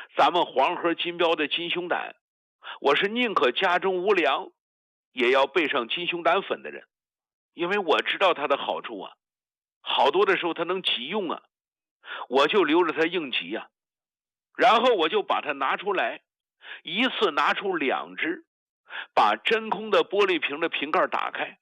咱们黄河金标的金熊胆，我是宁可家中无粮，也要备上金熊胆粉的人，因为我知道它的好处啊，好多的时候它能急用啊，我就留着它应急啊。然后我就把它拿出来，一次拿出2只，把真空的玻璃瓶的瓶盖打开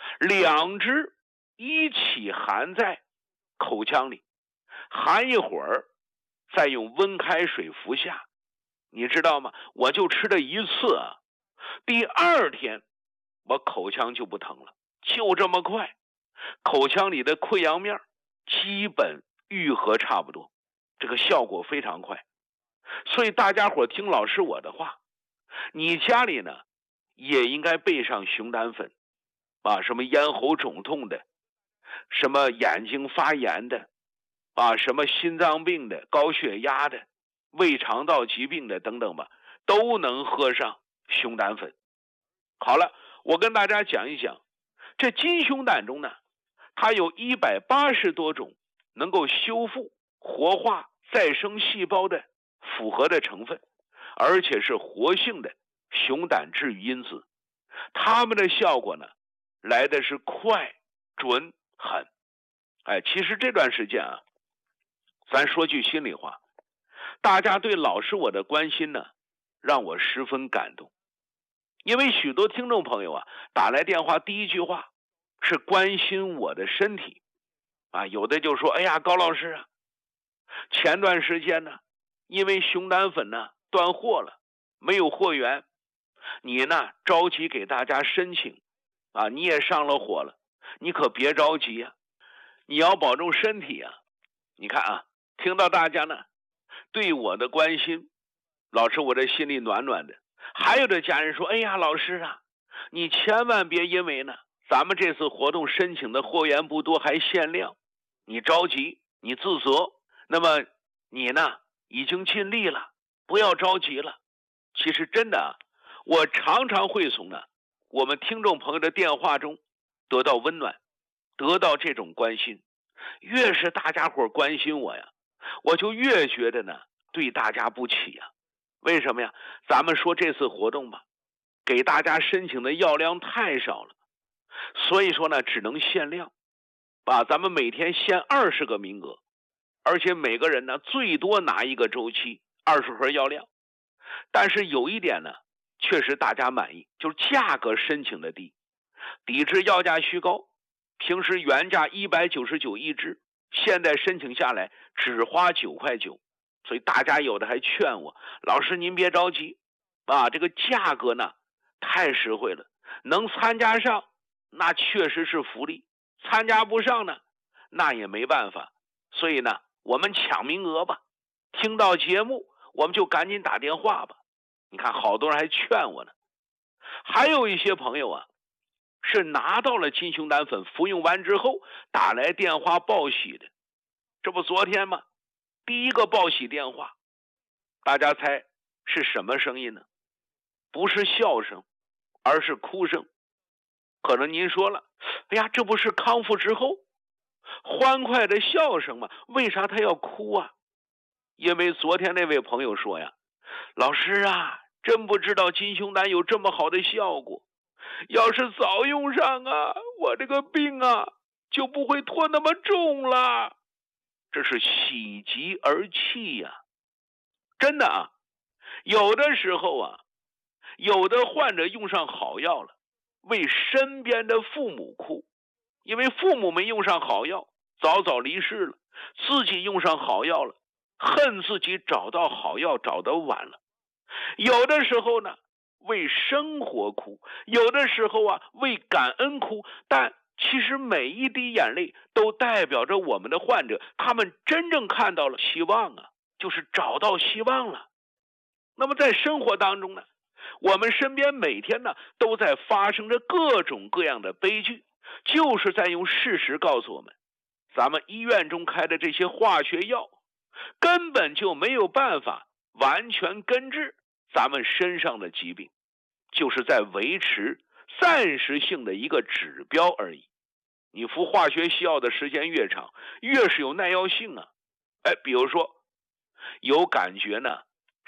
，2只一起含在口腔里，含一会儿，再用温开水服下。你知道吗？我就吃了1次啊，第2天我口腔就不疼了，就这么快，口腔里的溃疡面基本愈合差不多，这个效果非常快。所以大家伙听老师我的话，你家里呢也应该备上熊胆粉啊，什么咽喉肿痛的，什么眼睛发炎的啊，什么心脏病的、高血压的、胃肠道疾病的等等吧，都能喝上熊胆粉。好了，我跟大家讲一讲，这金熊胆中呢，它有180多种能够修复、活化、再生细胞的复合的成分，而且是活性的熊胆治愈因子。它们的效果呢，来的是快、准、狠。其实这段时间啊，咱说句心里话，大家对老师我的关心呢，让我十分感动。因为许多听众朋友啊，打来电话第一句话是关心我的身体啊，有的就说：“哎呀，高老师啊，前段时间呢，因为熊胆粉呢断货了，没有货源，你呢着急给大家申请啊，你也上了火了，你可别着急啊，你要保重身体啊。”你看啊，听到大家呢对我的关心，老师我这心里暖暖的。还有的家人说：“哎呀，老师啊，你千万别因为呢咱们这次活动申请的货源不多还限量，你着急，你自责。那么你呢已经尽力了，不要着急了。”其实真的啊，我常常会从呢我们听众朋友的电话中得到温暖，得到这种关心。越是大家伙关心我呀，我就越觉得呢对大家不起呀。为什么呀？咱们说这次活动吧，给大家申请的药量太少了，所以说呢只能限量，咱们每天限20个名额，而且每个人呢最多拿1个周期20盒药量。但是有一点呢确实大家满意，就是价格申请的低，抵制药价虚高，平时原价199一支，现在申请下来只花9块9。所以大家有的还劝我：“老师您别着急这个价格呢太实惠了，能参加上那确实是福利，参加不上呢那也没办法，所以呢我们抢名额吧，听到节目我们就赶紧打电话吧。”你看好多人还劝我呢。还有一些朋友啊是拿到了金熊胆粉，服用完之后打来电话报喜的。这不昨天吗？第一个报喜电话，大家猜是什么声音呢？不是笑声，而是哭声。可能您说了：“哎呀，这不是康复之后欢快的笑声吗？为啥他要哭啊？”因为昨天那位朋友说呀：“老师啊，真不知道金熊胆有这么好的效果，要是早用上啊，我这个病啊就不会拖那么重了。”这是喜极而泣呀。真的啊，有的时候啊，有的患者用上好药了，为身边的父母哭，因为父母没用上好药，早早离世了，自己用上好药了，恨自己找到好药找得晚了。有的时候呢为生活哭，有的时候啊为感恩哭，但其实每一滴眼泪都代表着我们的患者，他们真正看到了希望啊，就是找到希望了。那么在生活当中呢，我们身边每天呢都在发生着各种各样的悲剧，就是在用事实告诉我们，咱们医院中开的这些化学药根本就没有办法完全根治咱们身上的疾病，就是在维持暂时性的一个指标而已。你服化学西药的时间越长，越是有耐药性啊。比如说有感觉呢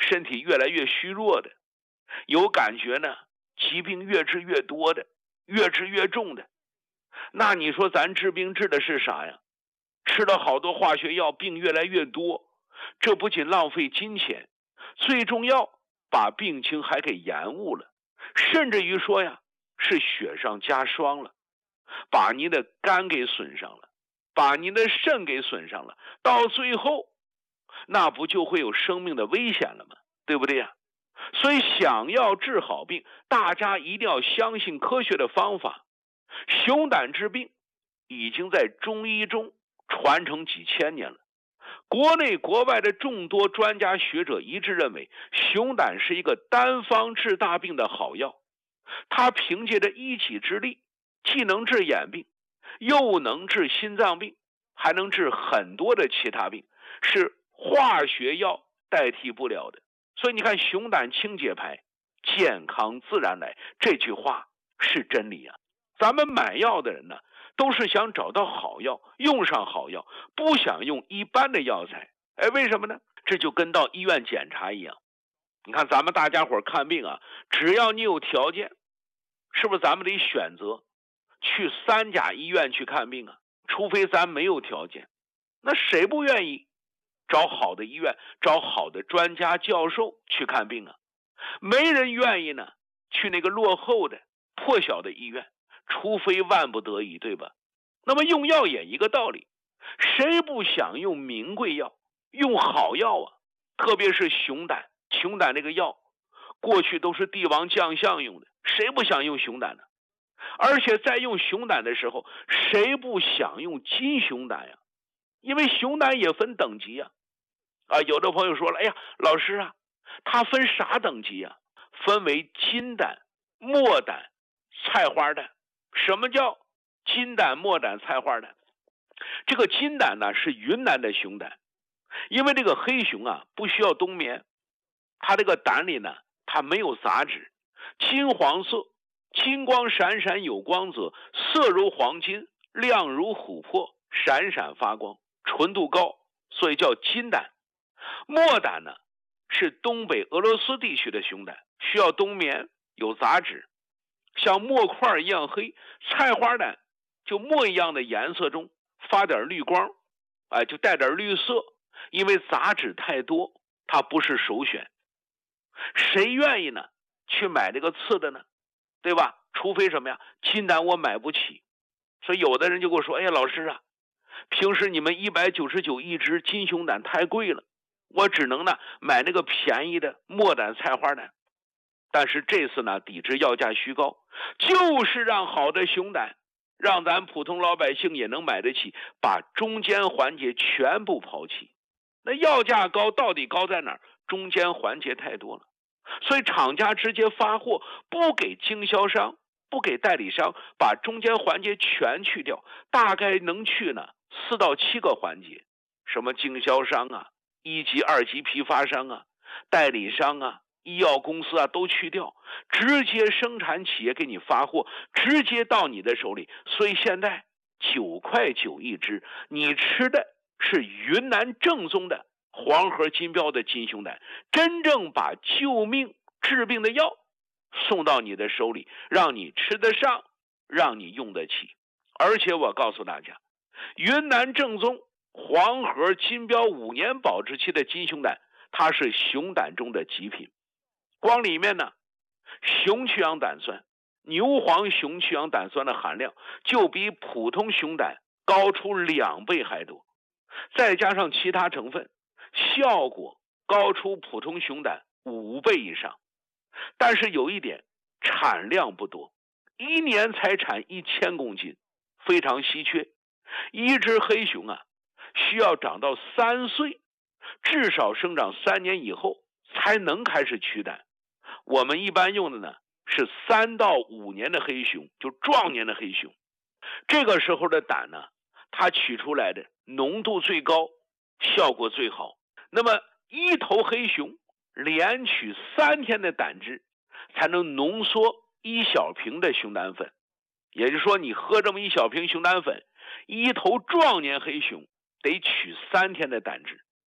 身体越来越虚弱的，有感觉呢，疾病越治越多的，越治越重的。那你说咱治病治的是啥呀？吃了好多化学药，病越来越多，这不仅浪费金钱，最重要把病情还给延误了，甚至于说呀，是雪上加霜了，把您的肝给损伤了，把您的肾给损伤了，到最后那不就会有生命的危险了吗？对不对呀？所以想要治好病，大家一定要相信科学的方法。熊胆治病已经在中医中传承几千年了，国内国外的众多专家学者一致认为，熊胆是一个单方治大病的好药。它凭借着一己之力，既能治眼病，又能治心脏病，还能治很多的其他病，是化学药代替不了的。所以你看，熊胆清洁牌，健康自然来，这句话是真理啊。咱们买药的人呢，都是想找到好药，用上好药，不想用一般的药材。为什么呢？这就跟到医院检查一样。你看咱们大家伙看病啊，只要你有条件，是不是咱们得选择去3甲医院去看病啊？除非咱没有条件，那谁不愿意找好的医院，找好的专家教授去看病啊？没人愿意呢去那个落后的破小的医院，除非万不得已，对吧？那么用药也一个道理，谁不想用名贵药，用好药啊？特别是熊胆这个药，过去都是帝王将相用的，谁不想用熊胆呢？而且在用熊胆的时候，谁不想用金熊胆呀？因为熊胆也分等级呀。有的朋友说了，哎呀，老师啊，它分啥等级呀？分为金胆、墨胆、菜花胆。什么叫金胆、墨胆、菜花胆？这个金胆呢是云南的熊胆，因为这个黑熊啊不需要冬眠，它这个胆里呢它没有杂质，金黄色，金光闪闪有光泽，色如黄金，亮如琥珀，闪闪发光，纯度高，所以叫金胆。墨胆呢是东北俄罗斯地区的熊胆，需要冬眠，有杂质，像墨块一样黑。菜花胆就墨一样的颜色中发点绿光，就带点绿色，因为杂质太多，它不是首选。谁愿意呢去买这个次的呢？对吧？除非什么呀？金胆我买不起。所以有的人就跟我说，哎呀，老师啊，平时你们199一只金熊胆太贵了，我只能呢买那个便宜的墨胆、菜花胆。但是这次呢抵制药价虚高，就是让好的熊胆让咱普通老百姓也能买得起，把中间环节全部抛弃。那药价高到底高在哪儿？中间环节太多了，所以厂家直接发货，不给经销商，不给代理商，把中间环节全去掉，大概能去呢4到7个环节，什么经销商啊、1级、2级批发商啊、代理商啊、医药公司啊都去掉，直接生产企业给你发货，直接到你的手里。所以现在9.9块一只，你吃的是云南正宗的黄河金标的金熊胆，真正把救命治病的药送到你的手里，让你吃得上，让你用得起。而且我告诉大家，云南正宗黄河金标5年保质期的金熊胆，它是熊胆中的极品。光里面呢，熊去氧胆酸、牛黄熊去氧胆酸的含量就比普通熊胆高出2倍还多，再加上其他成分，效果高出普通熊胆5倍以上。但是有一点，产量不多，1年才产1000公斤，非常稀缺。一只黑熊啊，需要长到3岁，至少生长3年以后才能开始取胆。我们一般用的呢是3到5年的黑熊，就壮年的黑熊。这个时候的胆呢，它取出来的浓度最高，效果最好。那么一头黑熊连取3天的胆汁，才能浓缩1小瓶的熊胆粉。也就是说，你喝这么1小瓶熊胆粉，一头壮年黑熊得取3天的胆汁。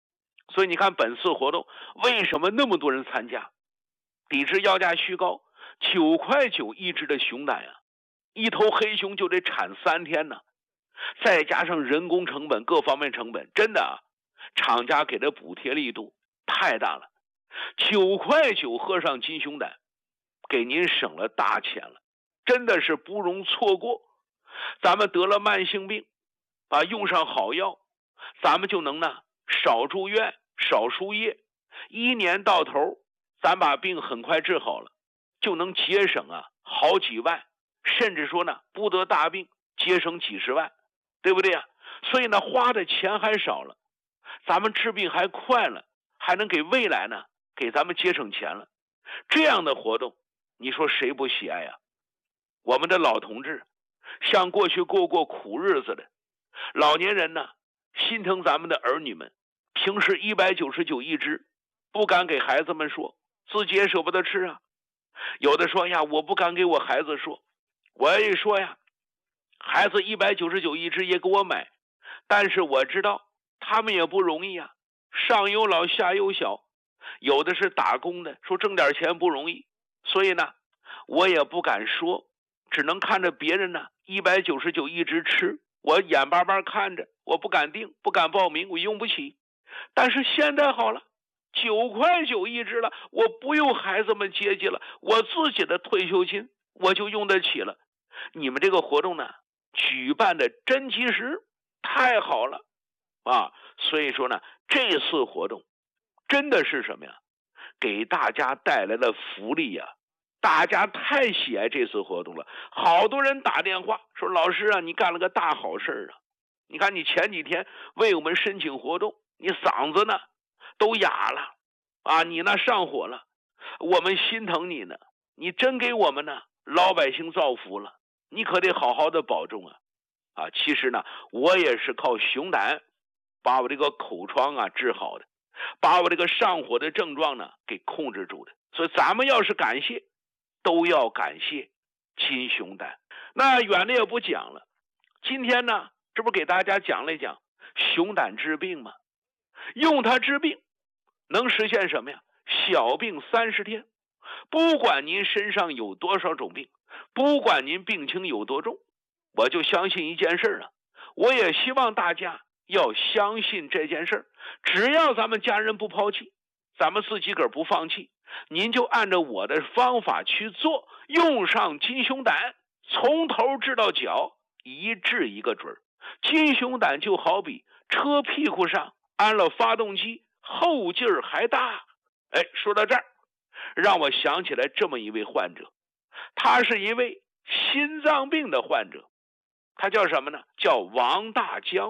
所以你看本次活动为什么那么多人参加？抵制要价虚高，9.9块一只的熊胆啊，一头黑熊就得产3天呢，再加上人工成本各方面成本，真的啊，厂家给的补贴力度太大了。9.9块喝上金熊胆，给您省了大钱了，真的是不容错过。咱们得了慢性病，用上好药，咱们就能呢少住院少输液，1年到头咱把病很快治好了，就能节省好几万，甚至说呢不得大病节省几十万，对不对啊？所以呢花的钱还少了，咱们治病还快了，还能给未来呢给咱们节省钱了。这样的活动你说谁不喜爱啊？我们的老同志，像过去过苦日子的老年人呢，心疼咱们的儿女们，平时199一只，不敢给孩子们说，自己也舍不得吃啊。有的说呀，我不敢给我孩子说，我也说呀，孩子199一只也给我买，但是我知道他们也不容易啊，上有老下有小，有的是打工的，说挣点钱不容易，所以呢我也不敢说，只能看着别人呢199一只吃，我眼巴巴看着，我不敢订，不敢报名，我用不起。但是现在好了，9.9块一只了，我不用孩子们接济了，我自己的退休金我就用得起了。你们这个活动呢举办的真及时，太好了啊！所以说呢这次活动真的是什么呀？给大家带来了福利呀！大家太喜爱这次活动了，好多人打电话说，老师啊，你干了个大好事啊！你看你前几天为我们申请活动，你嗓子呢都哑了啊，你那上火了，我们心疼你呢，你真给我们呢老百姓造福了，你可得好好的保重啊！其实呢我也是靠熊胆把我这个口疮治好的，把我这个上火的症状呢给控制住的。所以咱们要是感谢，都要感谢金熊胆。那远的也不讲了，今天呢这不给大家讲了一讲熊胆治病吗？用它治病能实现什么呀？小病30天，不管您身上有多少种病，不管您病情有多重，我就相信一件事我也希望大家要相信这件事，只要咱们家人不抛弃，咱们自己个儿不放弃，您就按照我的方法去做，用上金熊胆，从头治到脚，一治一个准儿。金熊胆就好比车屁股上安了发动机，后劲儿还大。说到这儿，让我想起来这么一位患者，他是一位心脏病的患者，他叫什么呢？叫王大江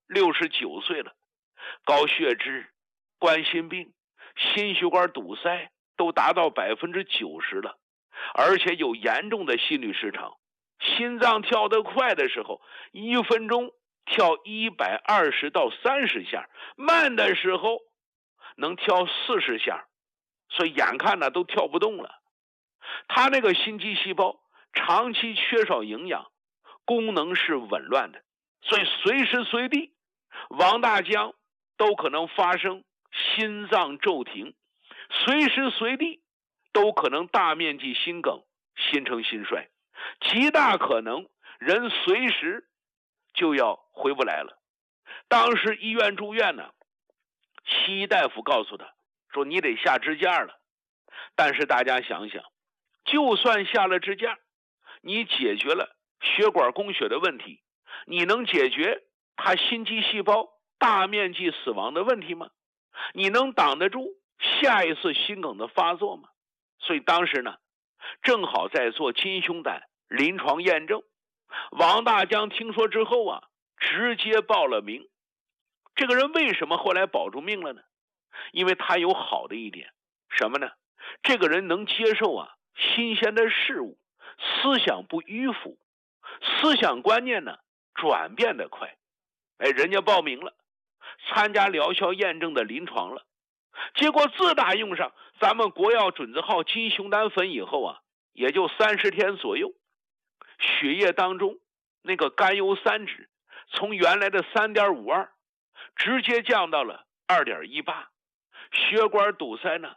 ，69岁了，高血脂、冠心病、心血管堵塞都达到90%了，而且有严重的心律失常，心脏跳得快的时候1分钟跳120到30下，慢的时候能跳40下，所以眼看呢都跳不动了。他那个心肌细胞长期缺少营养，功能是紊乱的，所以随时随地王大江都可能发生心脏骤停，随时随地都可能大面积心梗，心成心衰，极大可能人随时就要回不来了。当时医院住院呢，西医大夫告诉他说，你得下支架了。但是大家想想，就算下了支架，你解决了血管供血的问题，你能解决他心肌细胞大面积死亡的问题吗？你能挡得住下一次心梗的发作吗？所以当时呢正好在做金熊胆临床验证，王大江听说之后直接报了名。这个人为什么后来保住命了呢？因为他有好的一点，什么呢？这个人能接受新鲜的事物，思想不迂腐，思想观念呢转变得快。人家报名了，参加疗效验证的临床了，结果自打用上咱们国药准字号金熊胆粉以后也就30天左右，血液当中那个甘油三酯从原来的3.52直接降到了 2.18，血管堵塞呢